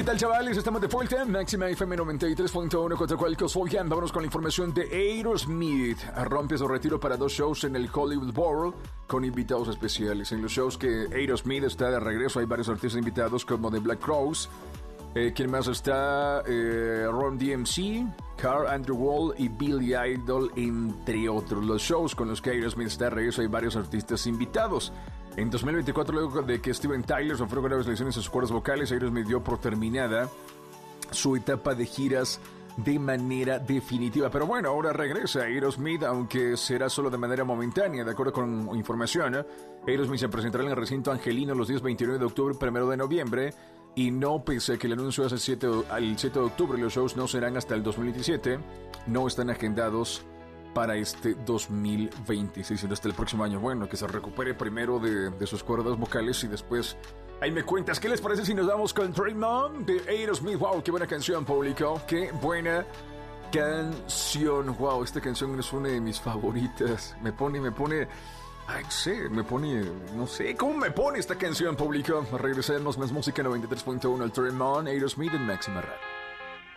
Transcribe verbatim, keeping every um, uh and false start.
¿Qué tal, chavales? Estamos de vuelta. Máxima F M noventa y tres punto uno contra cualquier Soyan. Vámonos con la información de Aerosmith. Rompe su retiro para dos shows en el Hollywood Bowl con invitados especiales. En los shows que Aerosmith está de regreso hay varios artistas invitados como The Black Crowes. Eh, ¿Quién más está? Eh, Ron D M C, Carl Andrew Wall y Billy Idol, entre otros. Los shows con los que Aerosmith está de regreso hay varios artistas invitados. En dos mil veinticuatro, luego de que Steven Tyler sufrió graves lesiones en sus cuerdas vocales, Aerosmith dio por terminada su etapa de giras de manera definitiva. Pero bueno, ahora regresa Aerosmith, aunque será solo de manera momentánea. De acuerdo con información, Aerosmith se presentará en el recinto Angelino los días veintinueve de octubre y primero de noviembre. Y no, pese a que el anuncio es el siete, al siete de octubre, los shows no serán hasta el dos mil veintisiete. No están agendados para este dos mil veintiséis, sino hasta el próximo año. Bueno, que se recupere primero de, de sus cuerdas vocales y después ahí me cuentas. ¿Qué les parece si nos vamos con Dream On de Aerosmith? Wow, qué buena canción, público. Qué buena canción. Wow, esta canción es una de mis favoritas. Me pone, me pone... Ay, sé, me pone... No sé, ¿cómo me pone esta canción, público? Regresemos, más música. Noventa y tres punto uno, el Dream On, Aerosmith en Máxima Radio.